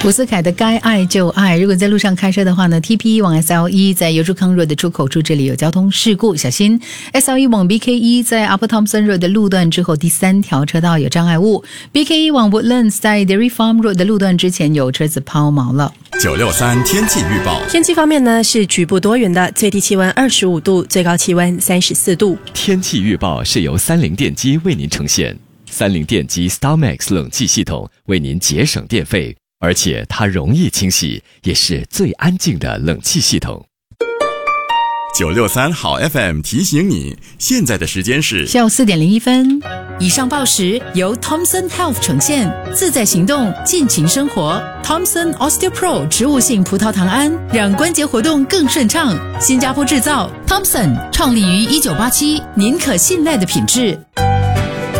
伍思凯的该爱就爱。如果在路上开车的话呢 ，TP 往 SLE 在油柱康 Road 的出口处，这里有交通事故，小心。SLE 往 BKE 在 Upper Thompson Road 的路段之后，第3条车道有障碍物。BKE 往 Woodlands 在 Dairy Farm Road 的路段之前有车子抛锚了。 963天气预报。 天气方面呢，是局部多云的，最低气温25度，最高气温34度。 天气预报是由三菱电机为您呈现。三菱电机 StarMax 冷气系统为您节省电费，而且它容易清洗，也是最安静的冷气系统。 963好 FM 提醒你，现在的时间是下午4点01分。以上报时由 Thomson Health 呈现，自在行动，尽情生活。Thomson OsteoPro 植物性葡萄糖胺，让关节活动更顺畅。新加坡制造 ，Thomson 创立于1987，您可信赖的品质。